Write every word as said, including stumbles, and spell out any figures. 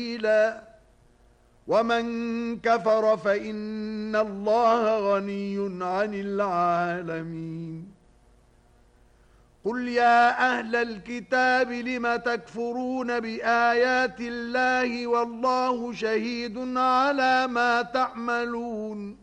سبيلا ومن كفر فإن الله غني عن العالمين قل يا أهل الكتاب لم تكفرون بآيات الله والله شهيد على ما تعملون